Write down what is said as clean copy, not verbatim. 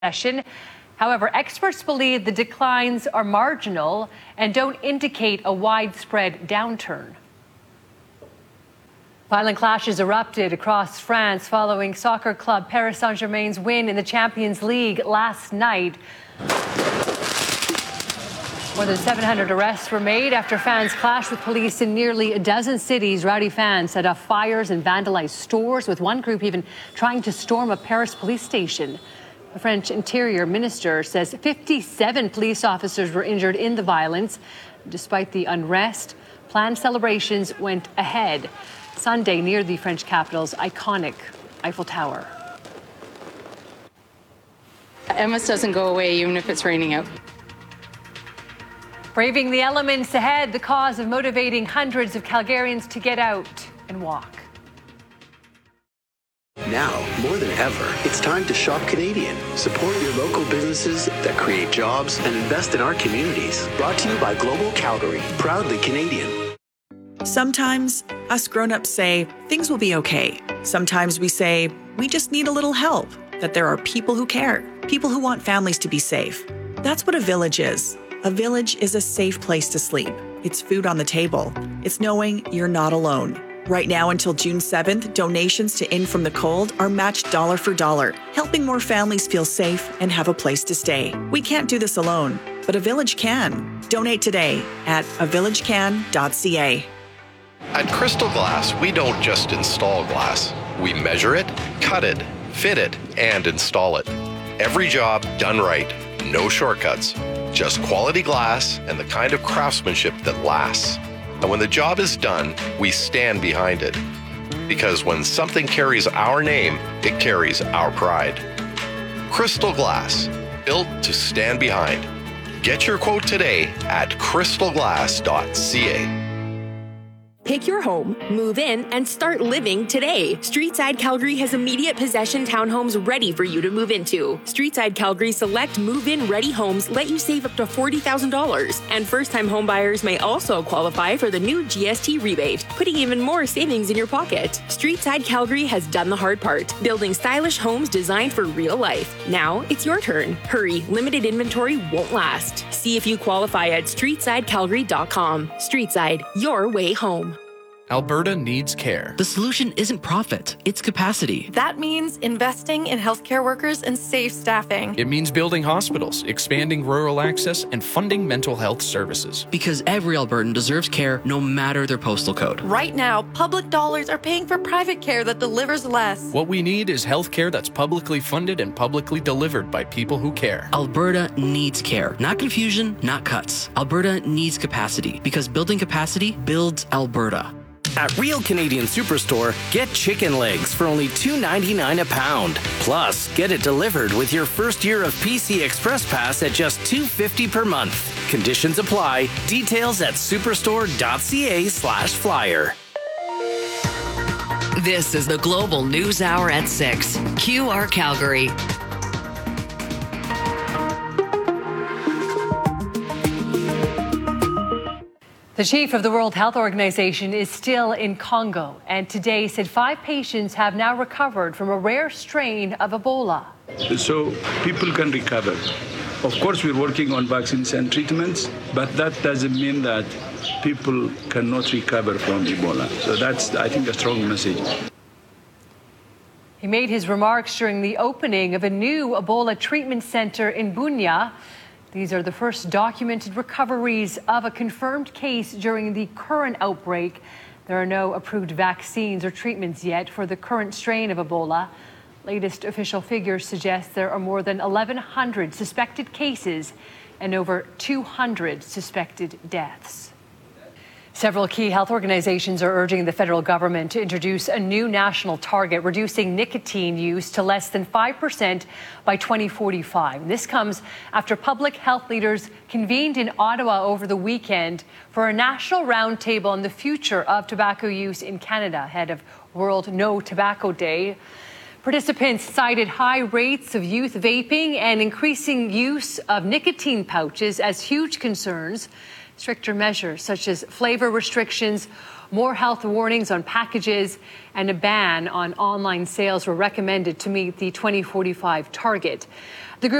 session. However, experts believe the declines are marginal and don't indicate a widespread downturn. Violent clashes erupted across France following soccer club Paris Saint-Germain's win in the Champions League last night. More than 700 arrests were made after fans clashed with police in nearly a dozen cities. Rowdy fans set off fires and vandalized stores, with one group even trying to storm a Paris police station. The French Interior Minister says 57 police officers were injured in the violence. Despite the unrest, planned celebrations went ahead Sunday near the French capital's iconic Eiffel Tower. MS doesn't go away even if it's raining out. Braving the elements ahead, the cause of motivating hundreds of Calgarians to get out and walk. Now, more than ever, it's time to shop Canadian. Support your local businesses that create jobs and invest in our communities. Brought to you by Global Calgary, proudly Canadian. Sometimes us grown-ups say things will be okay. Sometimes we say we just need a little help, that there are people who care, people who want families to be safe. That's what a village is. A village is a safe place to sleep. It's food on the table. It's knowing you're not alone. Right now until June 7th, donations to In From the Cold are matched dollar for dollar, helping more families feel safe and have a place to stay. We can't do this alone, but a village can. Donate today at avillagecan.ca. At Crystal Glass, we don't just install glass. We measure it, cut it, fit it, and install it. Every job done right. No shortcuts. Just quality glass and the kind of craftsmanship that lasts. And when the job is done, we stand behind it. Because when something carries our name, it carries our pride. Crystal Glass, built to stand behind. Get your quote today at crystalglass.ca. Pick your home, move in, and start living today. Streetside Calgary has immediate possession townhomes ready for you to move into. Streetside Calgary select move-in ready homes let you save up to $40,000. And first-time homebuyers may also qualify for the new GST rebate, putting even more savings in your pocket. Streetside Calgary has done the hard part, building stylish homes designed for real life. Now it's your turn. Hurry, limited inventory won't last. See if you qualify at streetsidecalgary.com. Streetside, your way home. Alberta needs care. The solution isn't profit, it's capacity. That means investing in healthcare workers and safe staffing. It means building hospitals, expanding rural access, and funding mental health services. Because every Albertan deserves care no matter their postal code. Right now, public dollars are paying for private care that delivers less. What we need is healthcare that's publicly funded and publicly delivered by people who care. Alberta needs care. Not confusion, not cuts. Alberta needs capacity, because building capacity builds Alberta. At Real Canadian Superstore, get chicken legs for only $2.99 a pound. Plus, get it delivered with your first year of PC Express Pass at just $2.50 per month. Conditions apply. Details at superstore.ca/flyer. This is the Global News Hour at 6. QR Calgary. The chief of the World Health Organization is still in Congo and today said 5 patients have now recovered from a rare strain of Ebola. So people can recover. Of course, we're working on vaccines and treatments, but that doesn't mean that people cannot recover from Ebola. So that's, I think, a strong message. He made his remarks during the opening of a new Ebola treatment center in Bunia. These are the first documented recoveries of a confirmed case during the current outbreak. There are no approved vaccines or treatments yet for the current strain of Ebola. Latest official figures suggest there are more than 1,100 suspected cases and over 200 suspected deaths. Several key health organizations are urging the federal government to introduce a new national target, reducing nicotine use to less than 5% by 2045. This comes after public health leaders convened in Ottawa over the weekend for a national roundtable on the future of tobacco use in Canada ahead of World No Tobacco Day. Participants cited high rates of youth vaping and increasing use of nicotine pouches as huge concerns. Stricter measures such as flavor restrictions More health warnings on packages and a ban on online sales were recommended to meet the 2045 target. The group